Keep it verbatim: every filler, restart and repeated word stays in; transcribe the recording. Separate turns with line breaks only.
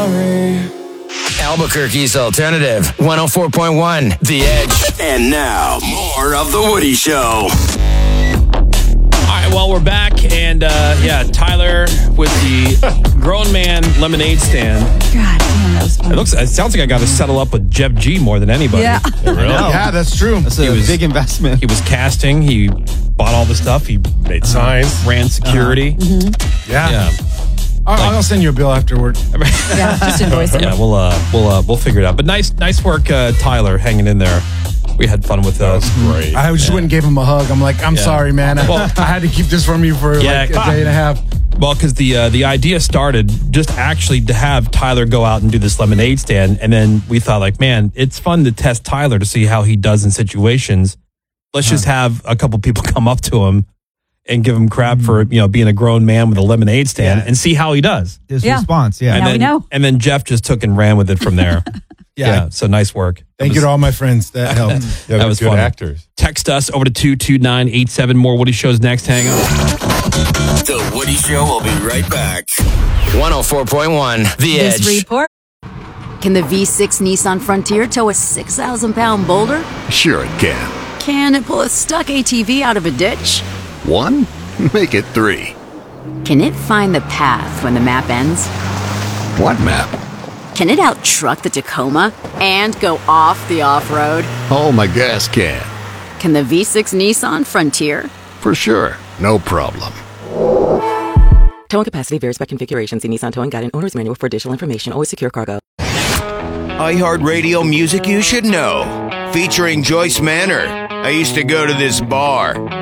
Albuquerque's alternative, one oh four point one, The Edge. And now, more of The Woody Show.
All right, well, we're back, and uh, yeah, Tyler with the grown man lemonade stand.
God damn, that was funny.
It looks. It sounds like I got to settle up with Jeff G more than anybody.
Yeah.
Really?
Yeah, that's true.
That's a
He was-
big investment.
He was casting. He bought all the stuff. He
Made signs.
ran security.
Yeah.
Yeah,
I'll, I'll send you a bill afterward.
Yeah, just invoice it.
yeah. We'll uh, we'll uh, we'll figure it out. But nice, nice work, uh, Tyler, hanging in there. We had fun with us.
Great. I just went and gave him a hug. I'm like, I'm
Yeah.
sorry, man. I,
Well-
I had to keep this from you for
Yeah.
like a day and a half.
Well, because the uh, the idea started just actually to have Tyler go out and do this lemonade stand, and then we thought, like, man, it's fun to test Tyler to see how he does in situations. Let's just have a couple people come up to him and give him crap for you know being a grown man with a lemonade stand
Yeah.
and see how he does.
His
Yeah.
response, yeah.
And
Now
then
we know.
and then Jeff just took and ran with it from there. yeah. So nice work.
Thank
That
you
was-
to all my friends. That helped.
Yeah,
That
we're
was
good
fun.
actors.
Text us over to two two nine eight seven. More Woody Shows next. Hang on.
The Woody Show will be right back. one oh four point one, The Edge.
This report.
Can the V six Nissan Frontier tow a six thousand pound boulder?
Sure it can.
Can it pull a stuck A T V out of a ditch?
One? Make it three.
Can it find the path when the map ends?
What map?
Can it out-truck the Tacoma and go off the off-road?
Oh, my gas can.
Can the V six Nissan Frontier?
For sure. No problem.
Towing capacity varies by configuration. See Nissan Towing Guide and Owner's Manual for additional information. Always secure cargo.
iHeartRadio music you should know. Featuring Joyce Manor. I used to go to this bar.